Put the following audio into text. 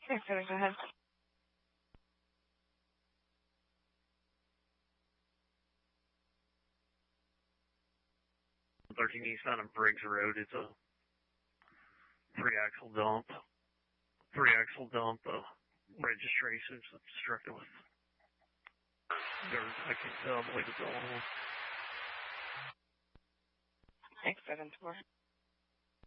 Okay, go ahead. 13 eastbound on Briggs Road. It's a three-axle dump. Registration's obstructed with dirt. I can't tell. I believe it's all on. Thanks, 7-4.